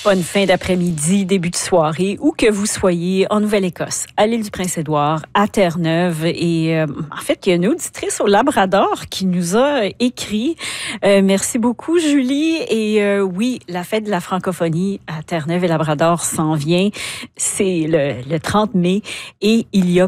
Bonne fin d'après-midi, début de soirée, où que vous soyez en Nouvelle-Écosse, à l'île du Prince-Édouard, à Terre-Neuve. Et en fait, il y a une auditrice au Labrador qui nous a écrit. Merci beaucoup, Julie. Et oui, la fête de la francophonie à Terre-Neuve et Labrador s'en vient. C'est le 30 mai et il y a